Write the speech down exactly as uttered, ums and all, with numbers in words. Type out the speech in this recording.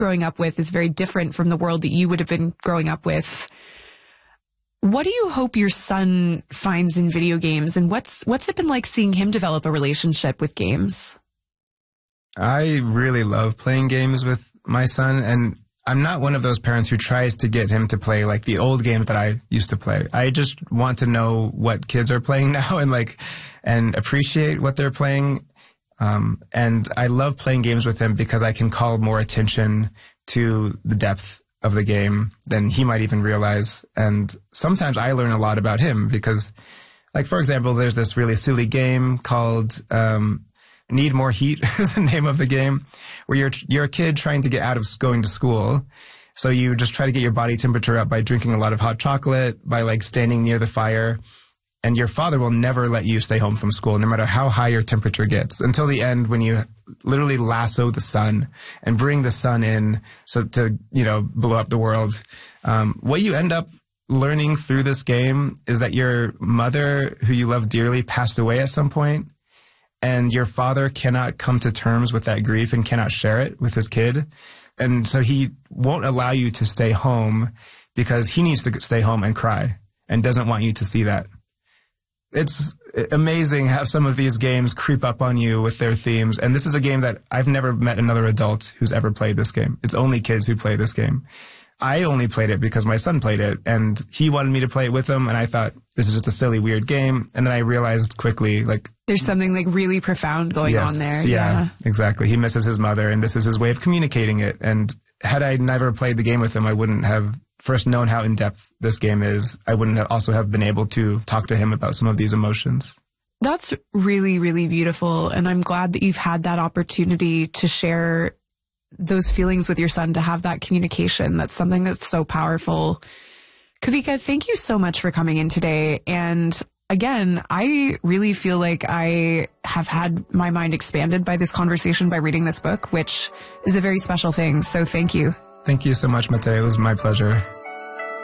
growing up with is very different from the world that you would have been growing up with. What do you hope your son finds in video games, and what's what's it been like seeing him develop a relationship with games? I really love playing games with my son, and I'm not one of those parents who tries to get him to play like the old games that I used to play. I just want to know what kids are playing now and like and appreciate what they're playing. Um, and I love playing games with him because I can call more attention to the depth of the game than he might even realize. And sometimes I learn a lot about him because, like, for example, there's this really silly game called um, Need More Heat is the name of the game, where you're you're a kid trying to get out of going to school. So you just try to get your body temperature up by drinking a lot of hot chocolate, by like standing near the fire. And your father will never let you stay home from school, no matter how high your temperature gets, until the end when you literally lasso the sun and bring the sun in so to, you know, blow up the world. Um, what you end up learning through this game is that your mother, who you love dearly, passed away at some point, and your father cannot come to terms with that grief and cannot share it with his kid. And so he won't allow you to stay home because he needs to stay home and cry and doesn't want you to see that. It's amazing how some of these games creep up on you with their themes. And this is a game that I've never met another adult who's ever played this game. It's only kids who play this game. I only played it because my son played it, and he wanted me to play it with him, and I thought, this is just a silly, weird game. And then I realized quickly, like... There's something, like, really profound going yes, on there. Yeah, yeah, exactly. He misses his mother, and this is his way of communicating it. And had I never played the game with him, I wouldn't have first known how in-depth this game is. I wouldn't have also have been able to talk to him about some of these emotions. That's really, really beautiful, and I'm glad that you've had that opportunity to share those feelings with your son, to have that communication. That's something that's so powerful. Kavika, thank you so much for coming in today. And again, I really feel like I have had my mind expanded by this conversation by reading this book, which is a very special thing. So thank you. Thank you so much, Mateo. It was my pleasure.